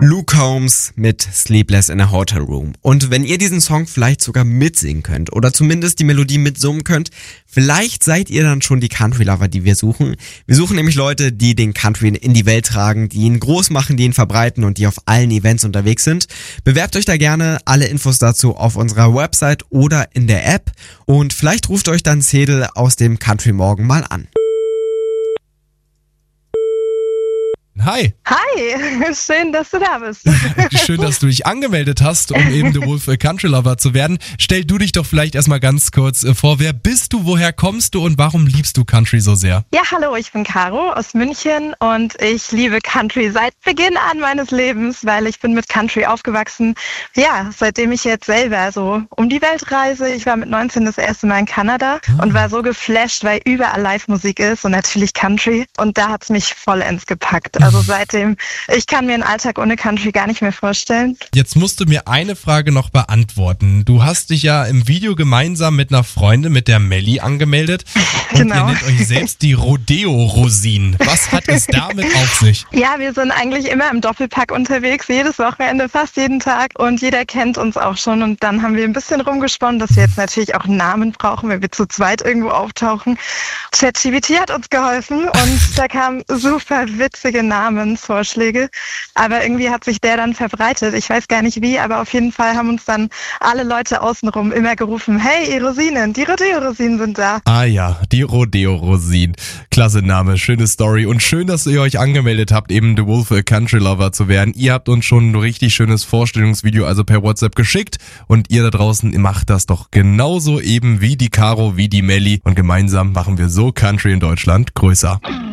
Luke Combs mit Sleepless in a Hotel Room. Und wenn ihr diesen Song vielleicht sogar mitsingen könnt oder zumindest die Melodie mitsummen könnt, vielleicht seid ihr dann schon die Country-Lover, die wir suchen. Wir suchen nämlich Leute, die den Country in die Welt tragen, die ihn groß machen, die ihn verbreiten und die auf allen Events unterwegs sind. Bewerbt euch da gerne, alle Infos dazu auf unserer Website oder in der App und vielleicht ruft euch dann Cedel aus dem Country Morgen mal an. Hi. Hi, schön, dass du da bist. Schön, dass du dich angemeldet hast, um eben The Wolf Country Lover zu werden. Stell du dich doch vielleicht erstmal ganz kurz vor. Wer bist du, woher kommst du und warum liebst du Country so sehr? Ja, hallo, ich bin Caro aus München und ich liebe Country seit Beginn an meines Lebens, weil ich bin mit Country aufgewachsen. Ja, seitdem ich jetzt selber so um die Welt reise. Ich war mit 19 das erste Mal in Kanada und war so geflasht, weil überall Live-Musik ist und natürlich Country. Und da hat's mich vollends gepackt. Also seitdem, ich kann mir einen Alltag ohne Country gar nicht mehr vorstellen. Jetzt musst du mir eine Frage noch beantworten. Du hast dich ja im Video gemeinsam mit einer Freundin, mit der Melli, angemeldet. Und Genau. Ihr nennt euch selbst die Rodeo-Rosinen. Was hat es damit auf sich? Ja, wir sind eigentlich immer im Doppelpack unterwegs, jedes Wochenende, fast jeden Tag. Und jeder kennt uns auch schon. Und dann haben wir ein bisschen rumgesponnen, dass wir jetzt natürlich auch einen Namen brauchen, wenn wir zu zweit irgendwo auftauchen. ChatGPT hat uns geholfen und da kamen super witzige Namensvorschläge. Aber irgendwie hat sich der dann verbreitet. Ich weiß gar nicht wie, aber auf jeden Fall haben uns dann alle Leute außenrum immer gerufen, hey, ihr Rosinen, die Rodeo-Rosinen sind da. Ah ja, die Rodeo-Rosinen. Klasse Name, schöne Story und schön, dass ihr euch angemeldet habt, eben The Wolf Country Lover zu werden. Ihr habt uns schon ein richtig schönes Vorstellungsvideo also per WhatsApp geschickt und ihr da draußen macht das doch genauso eben wie die Caro, wie die Melli und gemeinsam machen wir so Country in Deutschland größer.